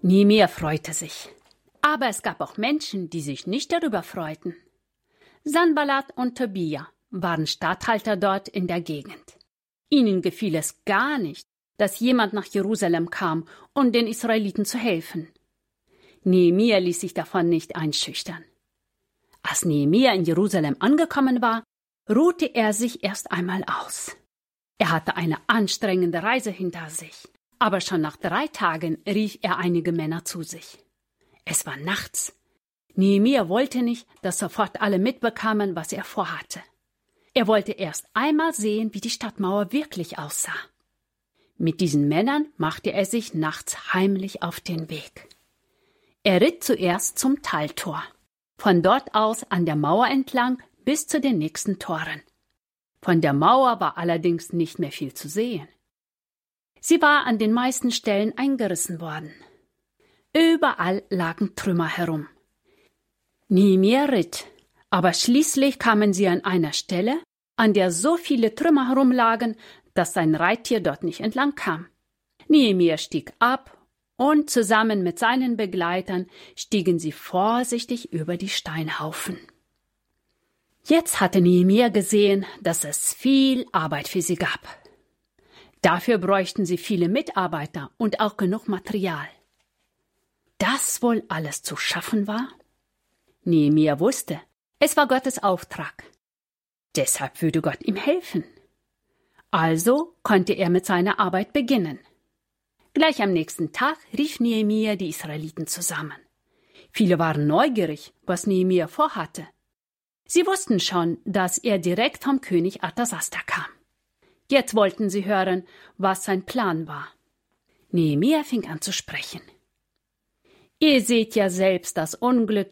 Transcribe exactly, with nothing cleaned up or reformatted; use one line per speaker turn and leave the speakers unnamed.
Nehemia freute sich. Aber es gab auch Menschen, die sich nicht darüber freuten. Sanballat und Tobia waren Statthalter dort in der Gegend. Ihnen gefiel es gar nicht, dass jemand nach Jerusalem kam, um den Israeliten zu helfen. Nehemia ließ sich davon nicht einschüchtern. Als Nehemia in Jerusalem angekommen war, ruhte er sich erst einmal aus. Er hatte eine anstrengende Reise hinter sich, aber schon nach drei Tagen rief er einige Männer zu sich. Es war nachts. Nehemia wollte nicht, dass sofort alle mitbekamen, was er vorhatte. Er wollte erst einmal sehen, wie die Stadtmauer wirklich aussah. Mit diesen Männern machte er sich nachts heimlich auf den Weg. Er ritt zuerst zum Taltor, von dort aus an der Mauer entlang bis zu den nächsten Toren. Von der Mauer war allerdings nicht mehr viel zu sehen. Sie war an den meisten Stellen eingerissen worden. Überall lagen Trümmer herum. Nehemia ritt, aber schließlich kamen sie an einer Stelle, an der so viele Trümmer herumlagen, dass sein Reittier dort nicht entlang kam. Nehemia stieg ab und zusammen mit seinen Begleitern stiegen sie vorsichtig über die Steinhaufen. Jetzt hatte Nehemia gesehen, dass es viel Arbeit für sie gab. Dafür bräuchten sie viele Mitarbeiter und auch genug Material. Das wohl alles zu schaffen war? Nehemia wusste, es war Gottes Auftrag. Deshalb würde Gott ihm helfen. Also konnte er mit seiner Arbeit beginnen. Gleich am nächsten Tag rief Nehemia die Israeliten zusammen. Viele waren neugierig, was Nehemia vorhatte. Sie wussten schon, dass er direkt vom König Artasasta kam. Jetzt wollten sie hören, was sein Plan war. Nehemia fing an zu sprechen. Ihr seht ja selbst das Unglück,